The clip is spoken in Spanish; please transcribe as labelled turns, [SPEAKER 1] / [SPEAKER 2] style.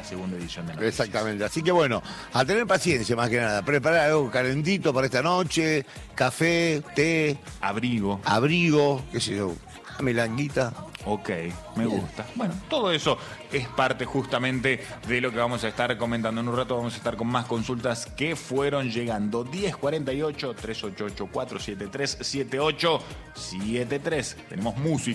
[SPEAKER 1] la segunda edición de Noticias.
[SPEAKER 2] Exactamente. Así que bueno, a tener paciencia más que nada. Preparar algo calentito para esta noche, café, té,
[SPEAKER 1] Abrigo.
[SPEAKER 2] qué sé yo, melanguita.
[SPEAKER 1] Ok, me gusta. Bueno, todo eso es parte justamente de lo que vamos a estar comentando. En un rato vamos a estar con más consultas que fueron llegando. 1048-388-473-7873. Tenemos música.